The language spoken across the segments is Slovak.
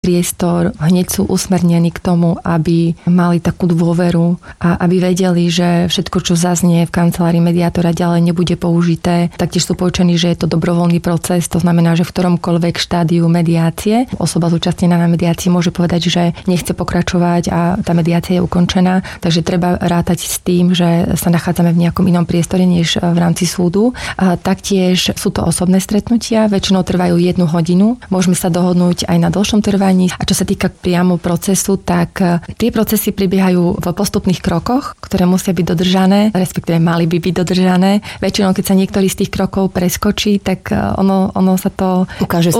priestor, hneď sú usmernení k tomu, aby mali takú dôveru a aby vedeli, že všetko, čo zaznie v kancelárii mediátora, ďalej nebude použité. Taktiež sú poučení, že je to dobrovoľný proces, to znamená, že v ktoromkoľvek štádiu mediácie osoba zúčastnená na mediácii môže povedať, že nechce pokračovať a tá mediácia je ukončená. Takže treba rátať s tým, že sa nachádzame v nejakom inom priestore než v rámci súdu. A taktiež sú to osobné stretnutia, väčšinou trvajú 1 hodinu. Môžeme sa dohodnúť aj na dlhšom trvaní. A čo sa týka priamo procesu, tak tie procesy prebiehajú v postupných krokoch, ktoré musia byť dodržané, respektíve mali by byť dodržané. Väčšinou, keď sa niektorý z tých krokov preskočí, tak ono sa to ukáže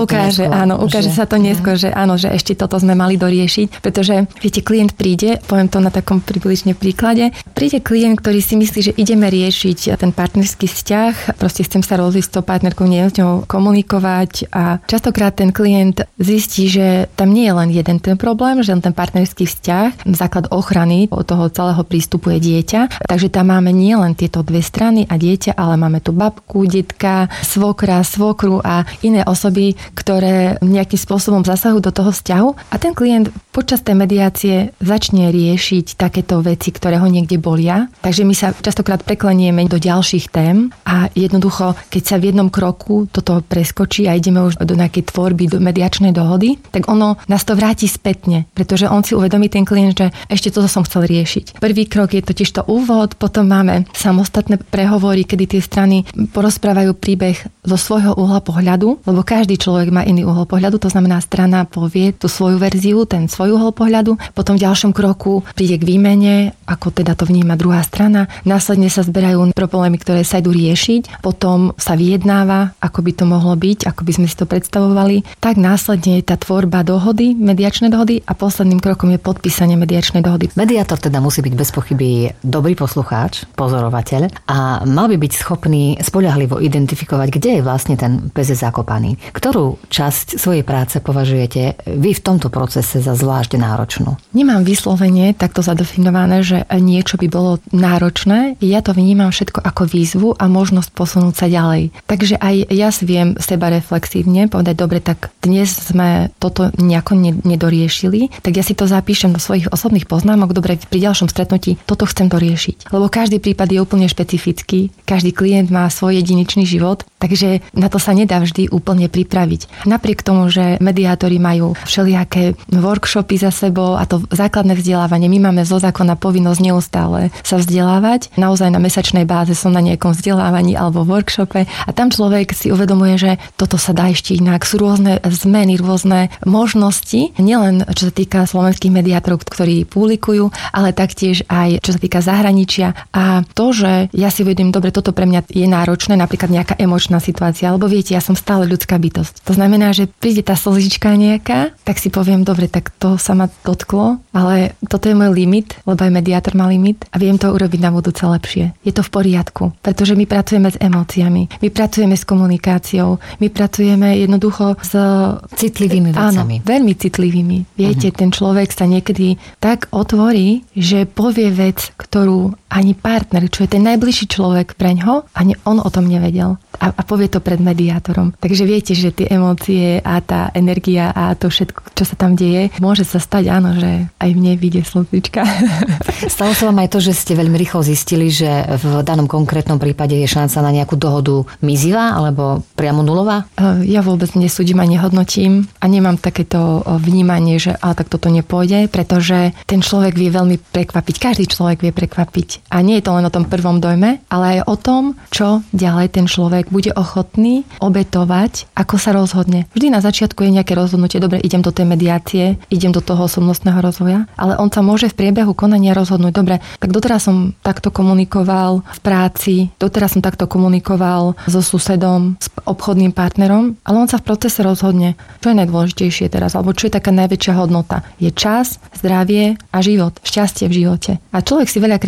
sa to neskôr, že áno, že ešte toto sme mali doriešiť, pretože viete, klient príde, poviem to na takom približne príklade, príde klient, ktorý si myslí, že ideme riešiť ten partnerský vzťah, proste chcem sa rozísť s tou partnerkou, neviem s ňou komunikovať a častokrát ten klient zistí, že tam nie je len jeden ten problém, že len ten partnerský vzťah, základ ochrany od toho celého prístupu je dieťa, takže tam máme nie len tieto dve strany a dieťa, ale máme tu babku, detka, svokra, svokru a iné osoby, ktoré nejakým spôsobom zasahujú do toho vzťahu a ten klient počas tej mediácie začne riešiť takéto veci, ktoré ho niekde bolia. Takže my sa častokrát preklenieme do ďalších tém a jednoducho, keď sa v jednom kroku toto preskočí a ideme už do nejakej tvorby, do mediačnej dohody, tak ono nás to vráti spätne, pretože on si uvedomí ten klient, že ešte toto som chcel riešiť. Prvý krok je totiž to úvod, potom máme samostatné prehovory, kedy tie strany porozprávajú príbeh zo svojho uhla pohľadu, lebo každý človek má iný uhol pohľadu, to znamená strana povie tú svoju verziu, ten svoj uhol pohľadu, potom v ďalšom kroku príde k výmene, ako teda to vníma druhá strana, následne sa zberajú problémy, ktoré sa idú riešiť, potom sa vyjednáva, ako by to mohlo byť, ako by sme si to predstavovali, tak následne je tá tvorba dohody, mediačnej dohody a posledným krokom je podpísanie mediačnej dohody. Mediátor teda musí byť bez pochyby dobrý poslucháč, pozorovateľ a mal by byť schopný spoľahlivo identifikovať, kde je vlastne ten pes zakopaný. Ktorú časť svojej práce považujete vy v tomto procese za zvlášť náročnú? Nemám vyslovene takto zadefinované, že niečo by bolo náročné. Ja to vnímam všetko ako výzvu a možnosť posunúť sa ďalej. Takže aj ja si viem seba reflexívne povedať, dobre, tak dnes sme toto nejako nedoriešili, tak ja si to zapíšem do svojich osobných poznámok, dobre, pri ďalšom stretnutí toto chcem doriešiť. Lebo každý prípad je úplne špecifický, každý klient má svoj jedinečný život, takže na to sa nedá vždy úplne pripraviť. Napriek tomu, že mediátori majú všelijaké workshopy za sebou a to základné vzdelávanie, my máme zo zákona povinnosť neustále sa vzdelávať. Naozaj na mesačnej báze som na nejakom vzdelávaní alebo workshope a tam človek si uvedomuje, že toto sa dá ešte inak. Sú rôzne zmeny, rôzne možnosti, nielen čo sa týka slovenských mediátorov, ktorí publikujú, ale taktiež aj čo sa týka zahraničia. A to, že ja si uvedomím, dobre, toto pre mňa je náročné, napríklad nejaká emočná situácia, lebo viete, ja som stále ľudská bytosť. To znamená, že príde tá slzička nejaká, tak si poviem, dobre, tak to sa ma dotklo, ale toto je môj limit, lebo aj mediátor má limit a viem to urobiť na budúce lepšie. Je to v poriadku, pretože my pracujeme s emóciami, my pracujeme s komunikáciou, my pracujeme jednoducho s citlivými vecami. Áno, veľmi citlivými. Viete, ten človek sa niekedy tak otvorí, že povie vec, ktorú ani partner, čo je ten najbližší človek preňho, ani on o tom nevedel. A povie to pred mediátorom. Takže viete, že tie emócie a tá energia a to všetko, čo sa tam deje, môže sa stať, áno, že aj mne vyjde slzička. Stalo sa vám aj to, že ste veľmi rýchlo zistili, že v danom konkrétnom prípade je šanca na nejakú dohodu mizivá alebo priamo nulová? Ja vôbec nesúdim a nehodnotím a nemám takéto vnímanie, že ale tak toto nepôjde, pretože ten človek vie veľmi prekvapiť. Každý človek vie prekvapiť. A nie je to len o tom prvom dojme, ale aj o tom, čo ďalej ten človek bude ochotný obetovať, ako sa rozhodne. Vždy na začiatku je nejaké rozhodnutie, dobre, idem do tej mediácie, idem do toho osobnostného rozvoja, ale on sa môže v priebehu konania rozhodnúť, dobre, tak doteraz som takto komunikoval v práci, doteraz som takto komunikoval so susedom, s obchodným partnerom, ale on sa v procese rozhodne, čo je najdôležitejšie teraz, alebo čo je taká najväčšia hodnota. Je čas, zdravie a život, šťastie v živote. A človek si veľakrát povie,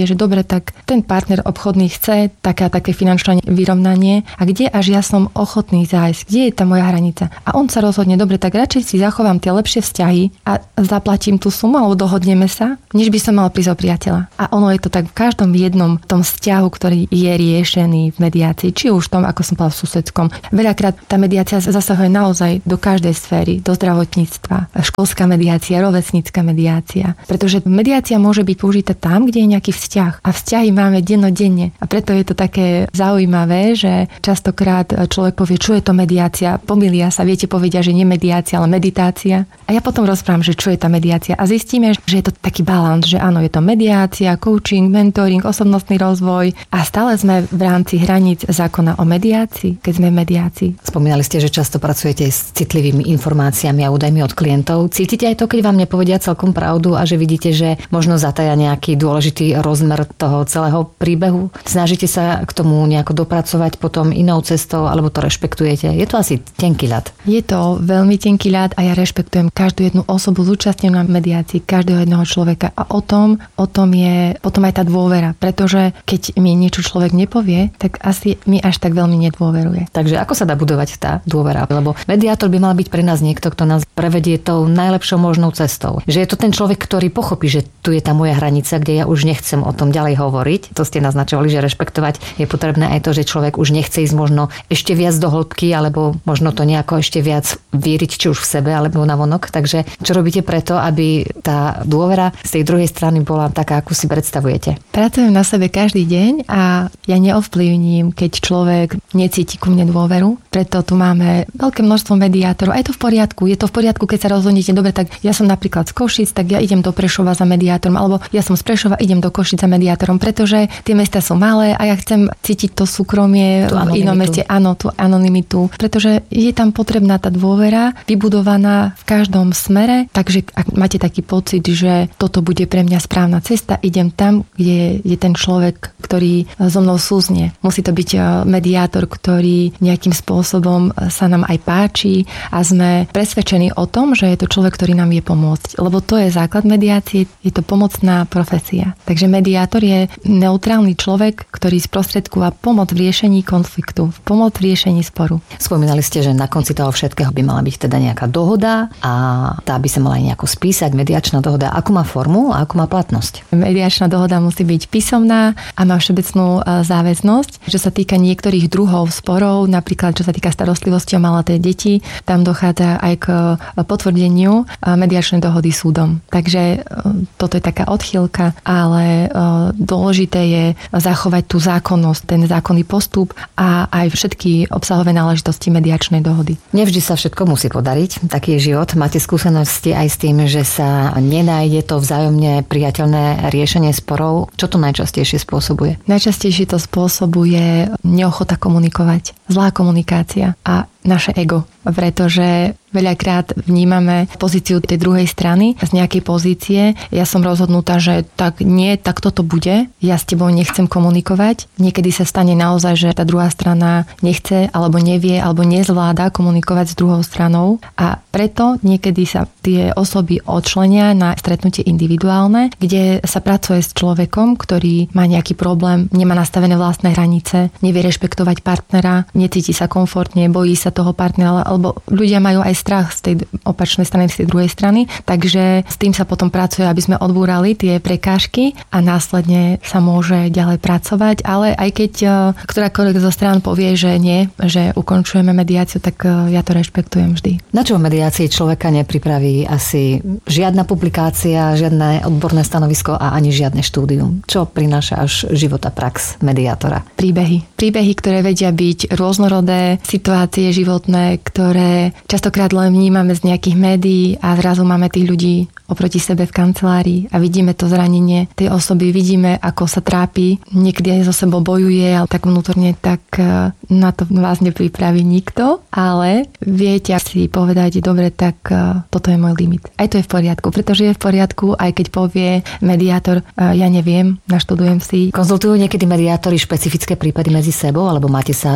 že dobre, tak ten partner obchodný chce také finančné vyrovnanie a kde až ja som ochotný zájsť, kde je tá moja hranica. A on sa rozhodne, dobre, tak radšej si zachovám tie lepšie vzťahy a zaplatím tú sumu alebo dohodneme sa, než by som mal prísť o priateľa. A ono je to tak v každom jednom tom vzťahu, ktorý je riešený v mediácii, či už tom, ako som povedal, v susedskom. Veľakrát tá mediácia zasahuje naozaj do každej sféry, do zdravotníctva, školská mediácia, rovesnícka mediácia. Pretože mediácia môže byť použitá tam, kde je nejaký vzťah. A vzťahy máme dennodenne. A preto je to také zaujímavé, že častokrát človek povie, čo je to mediácia. Pomýlia sa, viete, povedia, že nie mediácia, ale meditácia. A ja potom rozprávam, že čo je tá mediácia. A zistíme, že je to taký balans, že áno, je to mediácia, coaching, mentoring, osobnostný rozvoj. A stále sme v rámci hraníc zákona o mediácii, keď sme v mediácii. Spomínali ste, že často pracujete s citlivými informáciami a údajmi od klientov. Cítite aj to, keď vám nepovedia celkom pravdu a že vidíte, že možno zataja nejaký dôležitý rozmer toho celého príbehu? Snažíte sa k tomu nejako dopracovať potom inou cestou, alebo to rešpektujete? Je to asi tenký ľad. Je to veľmi tenký ľad a ja rešpektujem každú jednu osobu zúčastnenú na mediácii, každého jedného človeka. A o tom je potom aj tá dôvera, pretože keď mi niečo človek nepovie, tak asi mi až tak veľmi nedôveruje. Takže ako sa dá budovať tá dôvera? Lebo mediátor by mal byť pre nás niekto, kto nás prevedie tou najlepšou možnou cestou. Že je to ten človek, ktorý pochopí, že tu je tá moja hranica, kde ja už nechcem o tom ďalej hovoriť. To ste naznačovali, že rešpektovať je potrebné aj to, že človek už nechce ísť možno ešte viac do hĺbky, alebo možno to nejako ešte viac víriť, či už v sebe, alebo navonok. Takže čo robíte preto, aby tá dôvera z tej druhej strany bola taká, ako si predstavujete? Pracujem na sebe každý deň a ja neovplyvním, keď človek necíti ku mne dôveru. Preto tu máme veľké množstvo mediátorov. A je to v poriadku. Je to v poriadku, keď sa rozhodnete, dobre, tak ja som napríklad z Košic, tak ja idem do Prešova za mediátorom, alebo ja som z Prešova, idem do Košic za mediátorom, pretože tie mesta sú malé a ja chcem cítiť to súkromie v inom meste, áno, tú anonymitu, pretože je tam potrebná tá dôvera, vybudovaná v každom smere, takže ak máte taký pocit, že toto bude pre mňa správna cesta, idem tam, kde je ten človek, ktorý so mnou súznie. Musí to byť mediátor, ktorý nejakým spôsobom sa nám aj páči a sme presvedčení o tom, že je to človek, ktorý nám vie pomôcť. Lebo to je základ mediácie, je to pomocná profesia. Takže mediátor je neutrálny človek, ktorý sprostredkúva pomoc v riešení konfliktu, pomoc v riešení sporu. Spomínali ste, že na konci toho všetkého by mala byť teda nejaká dohoda a tá by sa mala aj nejako spísať, mediačná dohoda. Akú má formu a akú má platnosť? Mediačná dohoda musí byť písomná a má všeobecnú záväznosť. Čo sa týka niektorých druhov sporov, napríklad čo sa týka starostlivosti o malaté deti, tam dochádza aj k potvrdeniu mediačnej dohody súdom. Takže toto je taká odchýlka, ale dôležité je zachovať tú zákonnosť, ten zákonný postup a aj všetky obsahové náležitosti mediačnej dohody. Nevždy sa všetko musí podariť, taký je život. Máte skúsenosti aj s tým, že sa nenájde to vzájomne priateľné riešenie sporov? Čo to najčastejšie spôsobuje? Najčastejšie to spôsobuje neochota komunikovať, zlá komunikácia a naše ego, pretože veľakrát vnímame pozíciu tej druhej strany z nejakej pozície. Ja som rozhodnutá, že tak nie, tak toto bude. Ja s tebou nechcem komunikovať. Niekedy sa stane naozaj, že tá druhá strana nechce, alebo nevie, alebo nezvláda komunikovať s druhou stranou. A preto niekedy sa tie osoby odčlenia na stretnutie individuálne, kde sa pracuje s človekom, ktorý má nejaký problém, nemá nastavené vlastné hranice, nevie rešpektovať partnera, necíti sa komfortne, bojí sa toho partnera, alebo ľudia majú aj strach z tej opačnej strany, z tej druhej strany, takže s tým sa potom pracuje, aby sme odbúrali tie prekážky a následne sa môže ďalej pracovať, ale aj keď ktorákoľvek zo strán povie, že nie, že ukončujeme mediáciu, tak ja to rešpektujem vždy. Na čo v mediácii človeka nepripraví asi žiadna publikácia, žiadne odborné stanovisko a ani žiadne štúdium? Čo prináša až život a prax mediátora? Príbehy, ktoré vedia byť rôznorodé, situácie životné, ktoré častokrát len vnímame z nejakých médií a zrazu máme tých ľudí oproti sebe v kancelárii a vidíme to zranenie tej osoby, vidíme, ako sa trápi, niekedy aj so sebou bojuje, ale tak vnútorne, tak na to vás nepripraví nikto, ale viete si povedať, dobre, tak toto je môj limit. Aj to je v poriadku, pretože je v poriadku, aj keď povie mediátor, ja neviem, naštudujem si. Konzultujú niekedy mediátori špecifické prípady medzi sebou, alebo máte sa s kým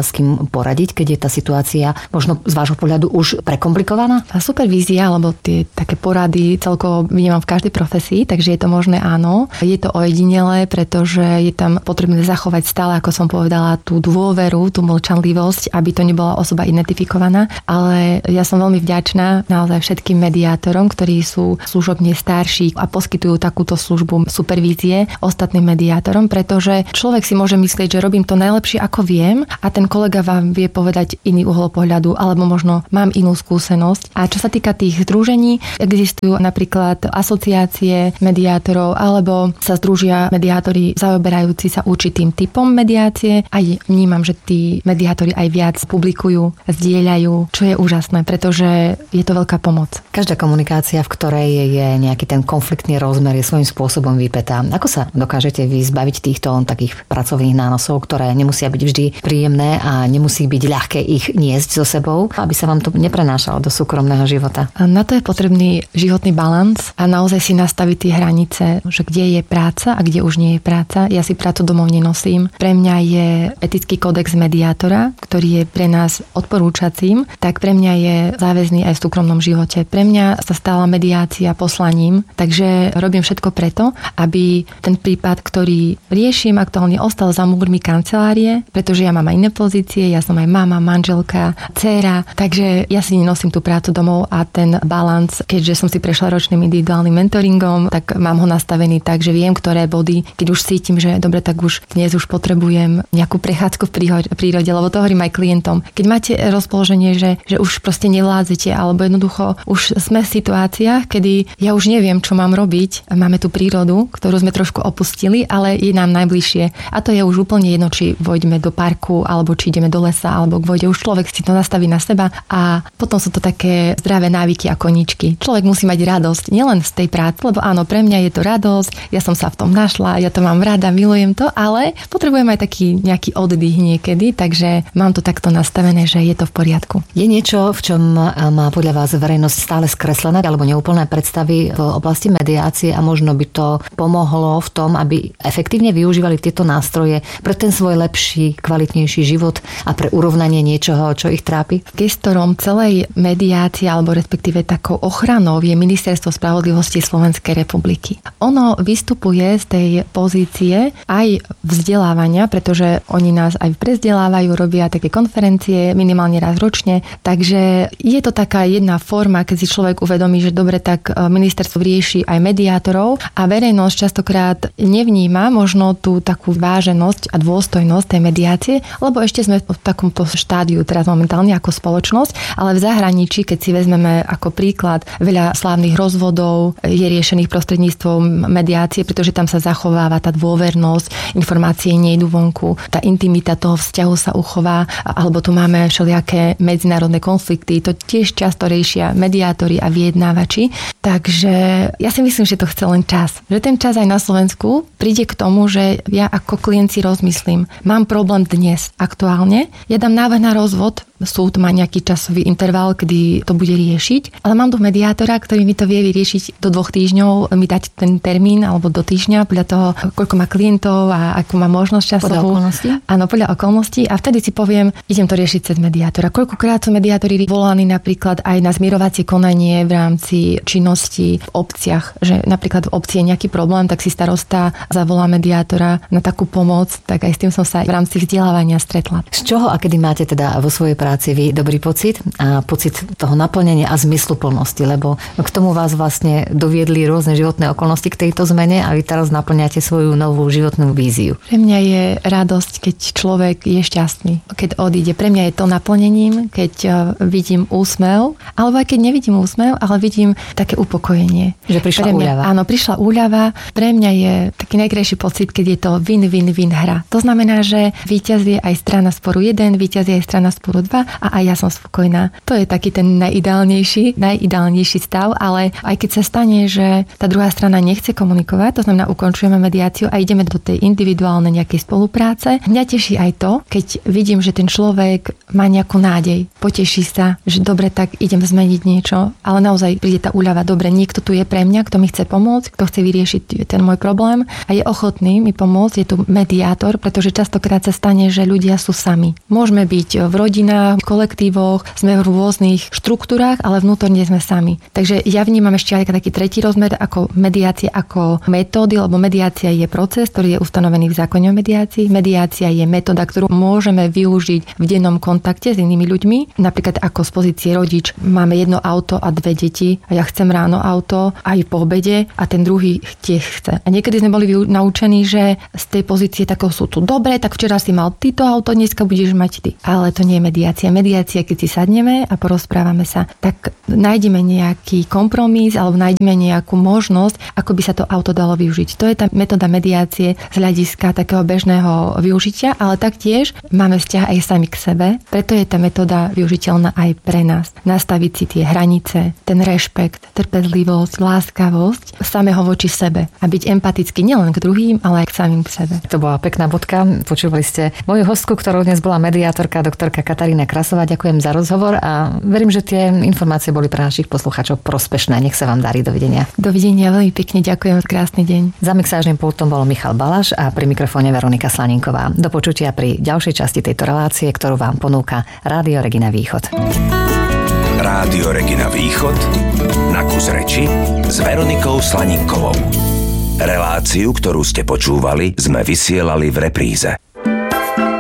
poradiť, keď je tá situácia možno z vášho pohľadu už prekomplikovaná? A supervízia, alebo tie také porady celkovo vnímam v každej profesii, takže je to možné, áno. Je to ojedinelé, pretože je tam potrebné zachovať stále, ako som povedala, tú dôveru, tú mlčanlivosť, aby to nebola osoba identifikovaná. Ale ja som veľmi vďačná naozaj všetkým mediátorom, ktorí sú služobne starší a poskytujú takúto službu supervízie ostatným mediátorom, pretože človek si môže myslieť, že robím to najlepšie, ako viem, a ten kolega vám vie povedať iný uhol pohľadu, alebo možno mám inú skúsenosť. A čo sa týka tých združení, existujú napríklad asociácie mediátorov, alebo sa združia mediátori zaoberajúci sa určitým typom mediácie. Aj vnímam, že tí mediátori aj viac publikujú, zdieľajú, čo je úžasné, pretože je to veľká pomoc. Každá komunikácia, v ktorej je nejaký ten konfliktný rozmer, je svojím spôsobom vypätá. Ako sa dokážete vy zbaviť týchto takých pracovných nánosov, ktoré nemusia byť vždy príjemné a nemusí byť ľahké ich niesť so sebou, aby sa vám to neprenášalo do súkromného života? Na to je potrebný životný balans a naozaj si nastaviť tie hranice, že kde je práca a kde už nie je práca. Ja si prácu domov nenosím. Pre mňa je etický kódex mediátora, ktorý je pre nás odporúčacím, tak pre mňa je záväzný aj v súkromnom živote. Pre mňa sa stala mediácia poslaním, takže robím všetko preto, aby ten prípad, ktorý riešim aktuálne, ostal za múrmi kancelárie, pretože ja mám aj iné pozície, ja som aj mama, manželka, dcéra, takže ja si nenosím tú prácu domov a ten balans, keďže som si prešla ročným individuálnym mentoringom, tak mám ho nastavený tak, že viem, ktoré body, keď už cítim, že dobre, tak už dnes už potrebujem nejakú prechádzku v prírode, lebo to hovorím aj klientom. Keď máte rozpoloženie, že už proste nevládzete, alebo jednoducho už sme v situáciách, kedy ja už neviem, čo mám robiť. Máme tú prírodu, ktorú sme trošku opustili, ale je nám najbližšie. A to je už úplne jedno, či vojdeme do parku, alebo či ideme do lesa, alebo k vode. Už človek si to nastaví na seba a potom sú to také zdravé návyky a koníčky. Človek musí mať radosť nielen z tej práce, lebo áno, pre mňa je to radosť, ja som sa v tom našla, ja to mám rada, milujem to, ale potrebujem aj taký nejaký oddych niekedy, takže mám to takto nastavené, že je to v poriadku. Je niečo, v čom má podľa vás verejnosť stále skreslené alebo neúplné predstavy v oblasti mediácie a možno by to pomohlo v tom, aby efektívne využívali tieto nástroje pre ten svoj lepší, kvalitnejší život a pre urovnanie niečoho, čo ich trápi? Gestorom celej mediácie alebo respektíve takou ochranou je Ministerstvo spravodlivosti Slovenskej republiky. Ono vystupuje z tej pozície aj vzdelávania, pretože oni nás aj prezdelávajú, robia také konferencie minimálne raz ročne, takže je to taká jedna forma, keď si človek uvedomí, že dobre, tak ministerstvo rieši aj mediátorov a verejnosť častokrát nevníma možno tú takú váženosť a dôstojnosť tej mediácie, lebo ešte sme v takomto štádiu teraz momentálne ako spoločnosť, ale v zahraničí, keď si vezmeme ako príklad, veľa slávnych rozvodov je riešených prostredníctvom mediácie, pretože tam sa zachováva tá dôvernosť, informácie nejdú vonku, tá intimita toho vzťahu sa uchová, alebo tu máme všelijaké medzinárodné konflikty, to tiež často riešia mediátori a vyjednávači. Takže ja si myslím, že to chce len čas. Že ten čas aj na Slovensku príde k tomu, že ja ako klient si rozmyslím, mám problém dnes aktuálne, ja dám návrh na rozvod, súd má nejaký časový interval, kedy to bude riešiť, ale mám tu mediátora, ktorý mi to vie vyriešiť do 2 týždňov, mi dať ten termín alebo do týždňa, podľa toho, koľko má klientov a ako má možnosť časovú. Podľa okolností? Áno, podľa okolností a vtedy si poviem, idem to riešiť cez mediátora. Koľkokrát sú mediátori volaní napríklad aj na zmierovacie konanie v rámci činnosti v obciach, že napríklad v obci je nejaký problém, tak si starosta zavolá mediátora na takú pomoc, tak aj s tým som sa v rámci vzdelávania stretla. Z čoho a kedy máte teda vo svojej práci vy dobrý pocit a pocit toho naplnenia a zmysluplnosti, lebo k tomu vás vlastne doviedli rôzne životné okolnosti k tejto zmene a vy teraz naplňate svoju novú životnú víziu. Pre mňa je radosť, keď človek je šťastný, keď odíde. Pre mňa je to naplnením, keď vidím úsmev, alebo aj keď nevidím úsmev, ale vidím také upokojenie. Že prišla úľava. Áno, prišla úľava. Pre mňa je taký najkrajší pocit, keď je to win-win-win hra. To znamená, že víťazí aj strana sporu 1, víťazí aj strana sporu 2 spokojná a aj ja som spokojná. To je taký ten najideálnejší stav, ale aj keď sa stane, že tá druhá strana nechce komunikovať, to znamená ukončujeme mediáciu a ideme do tej individuálnej nejakej spolupráce. Mňa teší aj to, keď vidím, že ten človek má nejakú nádej, poteší sa, že dobre, tak idem zmeniť niečo, ale naozaj príde tá úľava, dobre, niekto tu je pre mňa, kto mi chce pomôcť, kto chce vyriešiť ten môj problém a je ochotný mi pomôcť, je tu mediátor, pretože častokrát sa stane, že ľudia sú sami. Môžeme byť v rodinách, v kolektívoch, sme v rôznych štruktúrach, ale vnútorne sme sami. Takže ja vnímam ešte aj taký tretí rozmer ako mediácia, ako metódy, lebo mediácia je proces, ktorý je ustanovený v zákone o mediácii. Mediácia je metóda, ktorú môžeme využiť v dennom kontakte s inými ľuďmi. Napríklad ako z pozície rodič máme jedno auto a dve deti a ja chcem ráno auto aj po obede a ten druhý tiež chce. A niekedy sme boli naučení, že z tej pozície takého sú tu dobre, tak včera si mal ty to auto, dneska budeš mať ty. Ale to nie je mediácia. Mediácia, keď si sadneme a porozprávame sa, tak nájdeme nejaký kompromis alebo nájdeme nejakú možnosť, ako by sa to auto dalo využiť. To je tá metóda mediácie z hľadiska takého bežného využitia, ale taktiež máme vzťah aj sami k sebe, preto je tá metóda využiteľná aj pre nás. Nastaviť si tie hranice, ten rešpekt, trpezlivosť, láskavosť samého voči sebe a byť empatický nielen k druhým, ale aj k samým k sebe. To bola pekná bodka. Počúvali ste moju hostku, ktorou dnes bola mediátorka doktorka Katarína Krasová. Ďakujem za rozhovor a verím, že tie informácie boli pre našich poslucháčov prospešné. Nech sa vám darí. Dovidenia. Dovidenia, veľmi pekne ďakujem. Krásny deň. Za mixážnym pultom bol Michal Balaš a pri mikrofóne Veronika Slaninková. Do počutia pri ďalšej časti tejto relácie, ktorú vám ponúka Rádio Regina Východ. Rádio Regina Východ na kus reči s Veronikou Slaninkovou. Reláciu, ktorú ste počúvali, sme vysielali v repríze.